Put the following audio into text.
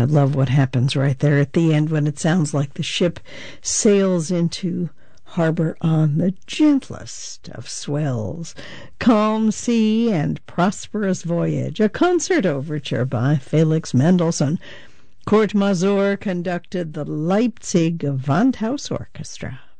I love what happens right there at the end when it sounds like the ship sails into harbor on the gentlest of swells. Calm sea and prosperous voyage. A concert overture by Felix Mendelssohn. Kurt Masur conducted the Leipzig Gewandhaus Orchestra.